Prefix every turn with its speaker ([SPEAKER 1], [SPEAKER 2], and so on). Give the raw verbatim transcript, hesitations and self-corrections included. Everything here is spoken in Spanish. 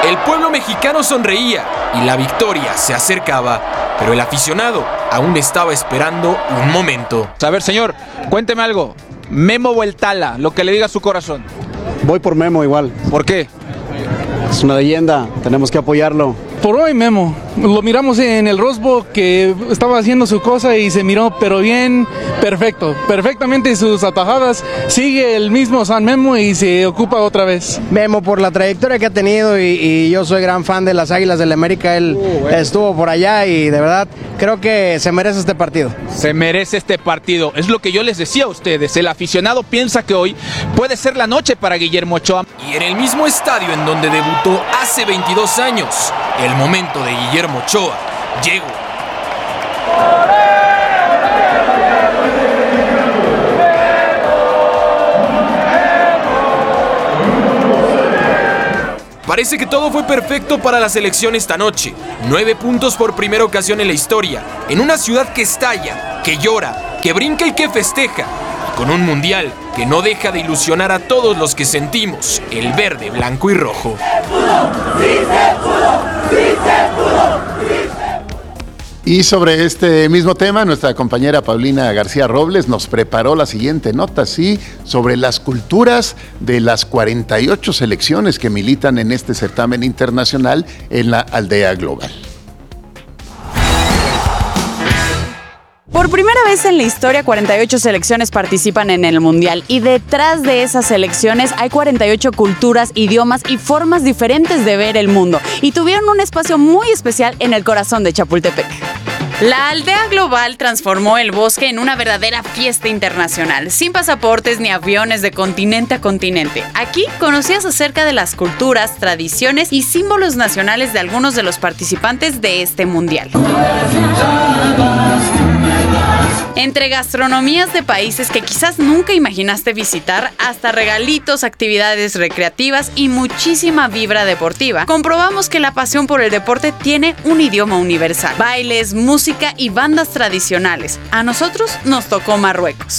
[SPEAKER 1] El pueblo mexicano sonreía y la victoria se acercaba, pero el aficionado aún estaba esperando un momento.
[SPEAKER 2] A ver, señor, cuénteme algo. Memo o el Tala, lo que le diga su corazón.
[SPEAKER 3] Voy por Memo igual.
[SPEAKER 2] ¿Por qué?
[SPEAKER 3] Es una leyenda, tenemos que apoyarlo.
[SPEAKER 4] Por hoy Memo, lo miramos en el Rose Bowl que estaba haciendo su cosa y se miró pero bien, perfecto, perfectamente sus atajadas, sigue el mismo San Memo y se ocupa otra vez.
[SPEAKER 5] Memo por la trayectoria que ha tenido y, y yo soy gran fan de las Águilas del la América, él uh, bueno. estuvo por allá y de verdad creo que se merece este partido.
[SPEAKER 2] Se merece este partido, es lo que yo les decía a ustedes, el aficionado piensa que hoy puede ser la noche para Guillermo Ochoa.
[SPEAKER 1] Y en el mismo estadio en donde debutó hace veintidós años, el momento de Guillermo Ochoa llegó. Parece que todo fue perfecto para la selección esta noche. Nueve puntos por primera ocasión en la historia, en una ciudad que estalla, que llora, que brinca y que festeja. Y con un mundial que no deja de ilusionar a todos los que sentimos el verde, blanco y rojo.
[SPEAKER 6] Y sobre este mismo tema, nuestra compañera Paulina García Robles nos preparó la siguiente nota, sí, sobre las culturas de las cuarenta y ocho selecciones que militan en este certamen internacional en la aldea global.
[SPEAKER 7] Por primera vez en la historia, cuarenta y ocho selecciones participan en el Mundial y detrás de esas selecciones hay cuarenta y ocho culturas, idiomas y formas diferentes de ver el mundo y tuvieron un espacio muy especial en el corazón de Chapultepec. La aldea global transformó el bosque en una verdadera fiesta internacional, sin pasaportes ni aviones de continente a continente. Aquí conocías acerca de las culturas, tradiciones y símbolos nacionales de algunos de los participantes de este mundial. Entre gastronomías de países que quizás nunca imaginaste visitar, hasta regalitos, actividades recreativas y muchísima vibra deportiva, comprobamos que la pasión por el deporte tiene un idioma universal. Bailes, música y bandas tradicionales. A nosotros nos tocó Marruecos.